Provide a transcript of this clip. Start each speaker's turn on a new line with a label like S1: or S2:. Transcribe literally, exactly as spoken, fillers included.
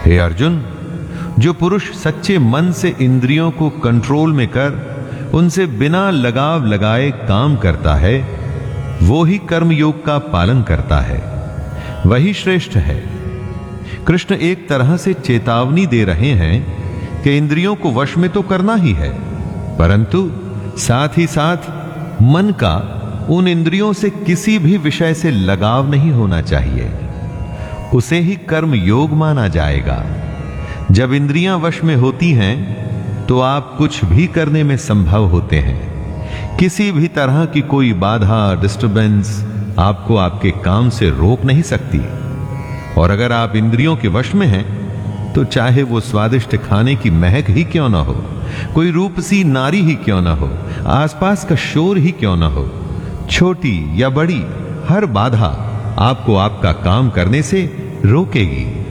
S1: हे अर्जुन, जो पुरुष सच्चे मन से इंद्रियों को कंट्रोल में कर उनसे बिना लगाव लगाए काम करता है, वो ही कर्म योग का पालन करता है, वही श्रेष्ठ है। कृष्ण एक तरह से चेतावनी दे रहे हैं कि इंद्रियों को वश में तो करना ही है, परंतु साथ ही साथ मन का उन इंद्रियों से किसी भी विषय से लगाव नहीं होना चाहिए, उसे ही कर्म योग माना जाएगा। जब इंद्रियां वश में होती हैं तो आप कुछ भी करने में संभव होते हैं। किसी भी तरह की कोई बाधा, डिस्टरबेंस आपको आपके काम से रोक नहीं सकती। और अगर आप इंद्रियों के वश में हैं तो चाहे वो स्वादिष्ट खाने की महक ही क्यों ना हो, कोई रूपसी नारी ही क्यों ना हो, आसपास का शोर ही क्यों ना हो, छोटी या बड़ी हर बाधा आपको आपका काम करने से रोकेगी।